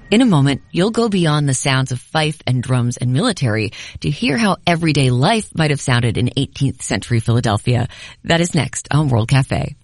In a moment, you'll go beyond the sounds of fife and drums and military to hear how everyday life might have sounded in 18th century Philadelphia. That is next on World Cafe.